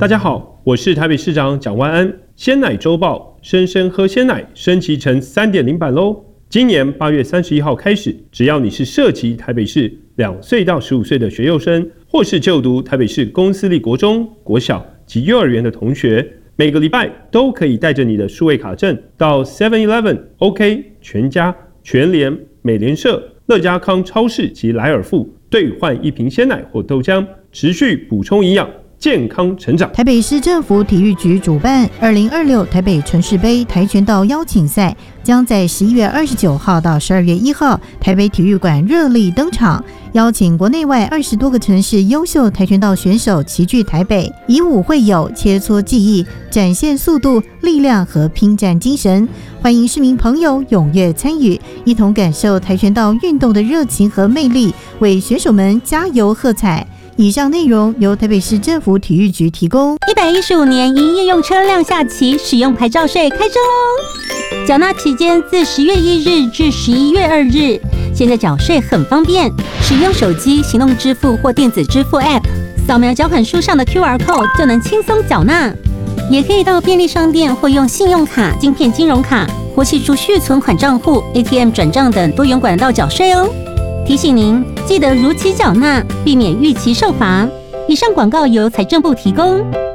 大家好，我是台北市长蒋万安。鲜奶周报，生生喝鲜奶升级成 3.0 版咯。今年8月31号开始，只要你是涉及台北市2岁到15岁的学幼生，或是就读台北市公私立国中、国小及幼儿园的同学，每个礼拜都可以带着你的数位卡证到 7-Eleven、OK、全家、全联、美联社、乐家康超市及莱尔富兑换1瓶鲜奶或豆浆，持续补充营养，健康成长。 台北市政府体育局主办2026台北城市杯跆拳道邀请赛，将在11月29号到12月1号台北体育馆热力登场，邀请国内外20多个城市优秀跆拳道选手齐聚台北，以武会友，切磋技艺，展现速度、力量和拼战精神。欢迎市民朋友踊跃参与，一同感受跆拳道运动的热情和魅力，为选手们加油喝彩。以上内容由台北市政府体育局提供。 115年营业用车辆下期使用牌照税开征喽！缴纳期间自10月1日至11月2日。现在缴税很方便，使用手机、行动支付或电子支付 App， 扫描缴款书上的 QR Code 就能轻松缴纳。也可以到便利商店或用信用卡、晶片金融卡或系储蓄存款账户、ATM 转账等多元管道缴税哦。提醒您，记得如期缴纳，避免逾期受罚。以上广告由财政部提供。